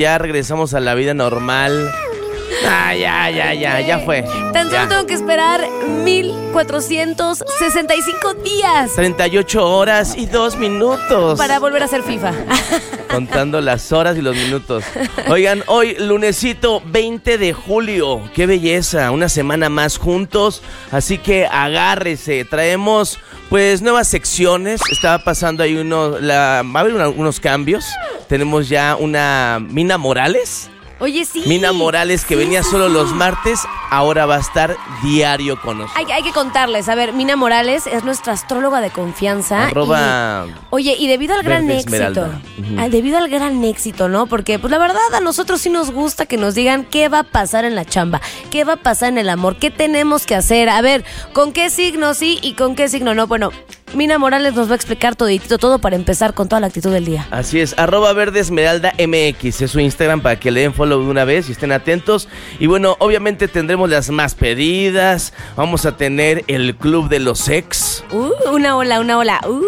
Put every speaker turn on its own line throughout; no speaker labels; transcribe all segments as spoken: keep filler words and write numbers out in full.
Ya regresamos a la vida normal. Ah, ya, ya, ya, ya fue.
Tan solo
ya.
tengo que esperar mil cuatrocientos sesenta y cinco días
treinta y ocho horas y dos minutos.
para volver a ser FIFA.
Contando las horas y los minutos. Oigan, hoy lunesito veinte de julio. Qué belleza, una semana más juntos. Así que agárrese. Traemos pues nuevas secciones. Estaba pasando ahí uno, la, va a haber una, unos cambios. Tenemos ya una Mina Morales.
Oye, sí.
Mina Morales, que
sí,
venía
sí,
solo
sí.
los martes, ahora va a estar diario con nosotros.
Hay, hay que contarles. A ver, Mina Morales es nuestra astróloga de confianza.
Arroba
y, oye, y debido al gran
Verde
éxito,
Esmeralda. Uh-huh.
ah, debido al gran éxito, ¿no? Porque, pues la verdad, a nosotros sí nos gusta que nos digan qué va a pasar en la chamba, qué va a pasar en el amor, qué tenemos que hacer. A ver, con qué signo sí y con qué signo no. Bueno, Mina Morales nos va a explicar toditito todo para empezar con toda la actitud del día.
Así es, arroba Verde Esmeralda M X es su Instagram para que le den follow de una vez y estén atentos. Y bueno, obviamente tendremos las más pedidas, vamos a tener el Club de los Ex.
Uh, una ola, una ola. Uh.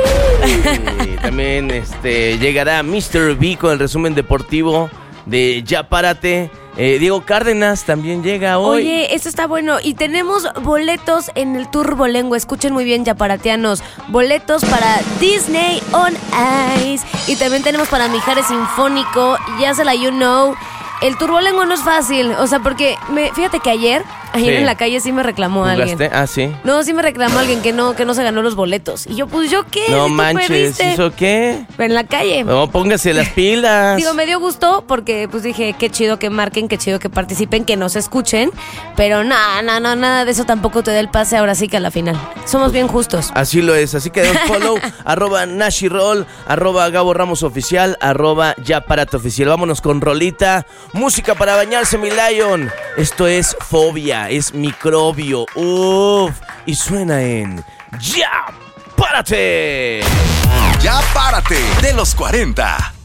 Y también este, llegará mister B con el resumen deportivo de Ya Párate. Eh, Diego Cárdenas también llega hoy.
Oye, esto está bueno. Y tenemos boletos en el Turbolengua. Escuchen muy bien, yaparatianos. Boletos para Disney on Ice. Y también tenemos para Mijares Sinfónico. Ya se la you know. El Turbolengua no es fácil. O sea, porque me, fíjate que ayer, ayer
Sí.
en la calle sí me reclamó
¿Jugaste?
alguien.
Ah, sí.
No, sí me reclamó alguien que no, que no se ganó los boletos. Y yo, pues, ¿yo qué?
No
Si tú
manches,
perdiste.
¿eso qué?
En la calle.
No, póngase las pilas.
Digo, me dio gusto porque pues dije, qué chido que marquen, qué chido que participen, que nos escuchen. Pero nada, no, no, nada de eso tampoco te da el pase ahora sí que a la final. Somos bien justos.
Así lo es, así que den follow, arroba Nashirol, arroba Gabo Ramos Oficial, arroba Ya Párate Oficial. Vámonos con rolita, música para bañarse, mi Lion. Esto es Fobia, es Microbio, uff, y suena en Ya Párate.
Ya Párate, de los cuarenta.